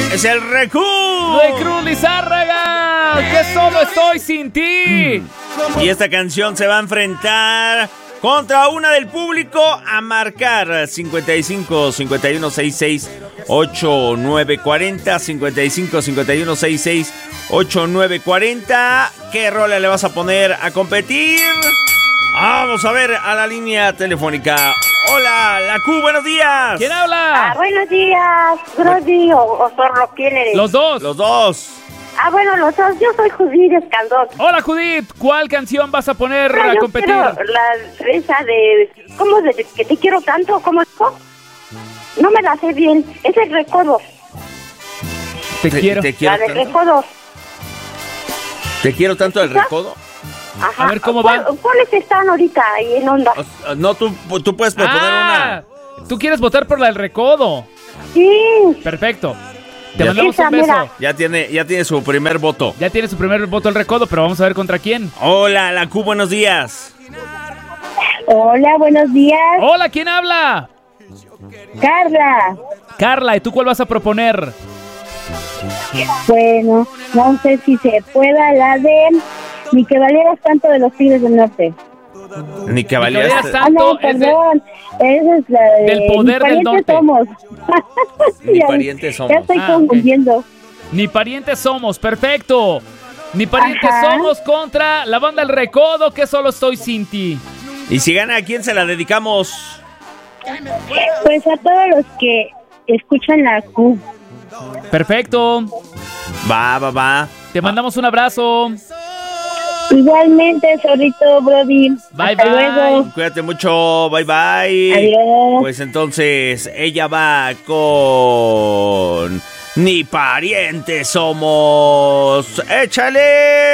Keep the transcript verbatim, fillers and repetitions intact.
Es el Recruz. Recruz Lizárraga. Que solo estoy sin ti. Y esta canción se va a enfrentar contra una del público a marcar cincuenta y cinco, cincuenta y uno, sesenta y seis, ochenta y nueve cuarenta, cincuenta y cinco, cincuenta y uno, sesenta y seis, ochenta y nueve cuarenta. ¿Qué rola le vas a poner a competir? Vamos a ver a la línea telefónica. Hola, la Q, buenos días. ¿Quién habla? Ah, buenos días, Brody o, o Zorro, ¿quién eres? Los dos. Los dos. Ah, bueno, los dos, yo soy Judith Escaldón. Hola, Judith. ¿Cuál canción vas a poner Ah, a yo competir? quiero la esa de... ¿Cómo de que te quiero tanto? ¿Cómo es? No me la sé bien, es el Recodo. Te, te quiero. Te quiero La del tanto. Recodo. Te quiero tanto el Recodo. Ajá. A ver, ¿cómo va? ¿Cuáles están ahorita ahí en onda? O- No, tú, tú puedes proponer Ah, una. tú quieres votar por la del Recodo. Sí. Perfecto. Te Ya. mandamos Esa, un beso. mira. Ya tiene, ya tiene su primer voto. Ya tiene su primer voto el Recodo, pero vamos a ver contra quién. Hola, la Q, buenos días. Hola, buenos días. Hola, ¿quién habla? Carla. Carla, ¿y tú cuál vas a proponer? Bueno, no sé si se pueda la de... Ni que valieras tanto de los Tigres del Norte. Ni que Ni valías. que valieras Ah, no, Tanto es de- perdón. Esa es la de... Del poder Ni del parientes norte. somos. Ni Ya- parientes somos. Ya estoy Ah, ok. confundiendo. Ni parientes somos, perfecto. Ni parientes Ajá. somos contra la banda El Recodo, que solo estoy sin ti. Y si gana, ¿a quién se la dedicamos? Pues a todos los que escuchan la Q. Perfecto. Va, va, va. Te mandamos un abrazo. Igualmente, Zorrito, Brody. Bye, Hasta bye. luego. Cuídate mucho, bye bye. Adiós. Pues entonces ella va con Ni parientes somos. ¡Échale!